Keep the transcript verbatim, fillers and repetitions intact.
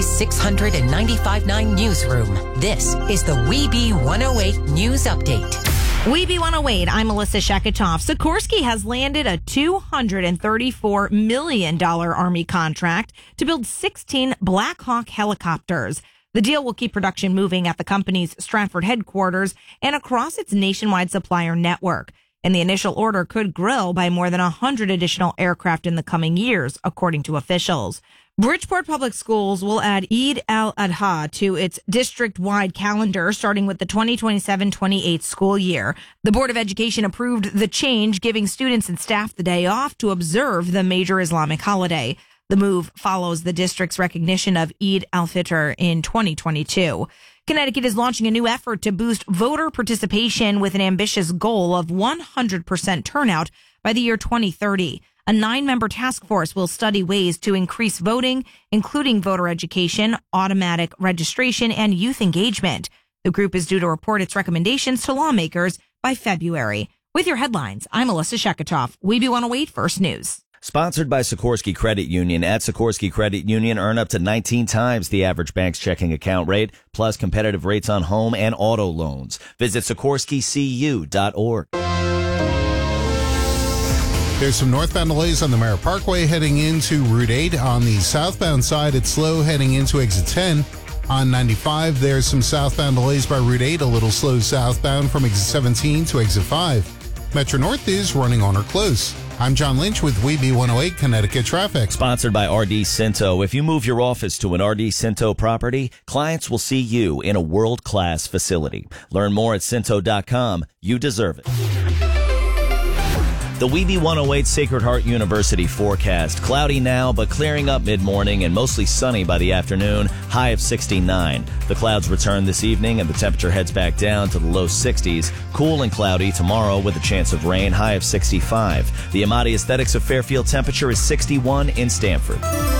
six ninety-five point nine Newsroom. This is the Weeby one oh eight News Update. Weeby one oh eight, I'm Melissa Sheketoff. Sikorsky has landed a two hundred thirty-four million dollars Army contract to build sixteen Black Hawk helicopters. The deal will keep production moving at the company's Stratford headquarters and across its nationwide supplier network. And the initial order could grow by more than one hundred additional aircraft in the coming years, according to officials. Bridgeport Public Schools will add Eid al-Adha to its district-wide calendar starting with the twenty twenty-seven twenty-eight school year. The Board of Education approved the change, giving students and staff the day off to observe the major Islamic holiday. The move follows the district's recognition of Eid al-Fitr in twenty twenty-two. Connecticut is launching a new effort to boost voter participation with an ambitious goal of one hundred percent turnout by the year twenty thirty. A nine-member task force will study ways to increase voting, including voter education, automatic registration, and youth engagement. The group is due to report its recommendations to lawmakers by February. With your headlines, I'm Melissa Sheketoff, Weeby one oh eight First News. Sponsored by Sikorsky Credit Union. At Sikorsky Credit Union, earn up to nineteen times the average bank's checking account rate, plus competitive rates on home and auto loans. Visit Sikorsky C U dot org. There's some northbound delays on the Merritt Parkway heading into Route eight. On the southbound side, it's slow heading into exit ten. On ninety-five, there's some southbound delays by Route eight, a little slow southbound from exit seventeen to exit five. Metro North is running on or close. I'm John Lynch with Weeby one oh eight Connecticut Traffic. Sponsored by R D Cinto. If you move your office to an R D Cinto property, clients will see you in a world-class facility. Learn more at cinto dot com. You deserve it. The Weeby one oh eight Sacred Heart University forecast. Cloudy now, but clearing up mid-morning and mostly sunny by the afternoon. High of sixty-nine. The clouds return this evening and the temperature heads back down to the low sixties. Cool and cloudy tomorrow with a chance of rain. High of sixty-five. The Amati Aesthetics of Fairfield temperature is sixty-one in Stamford.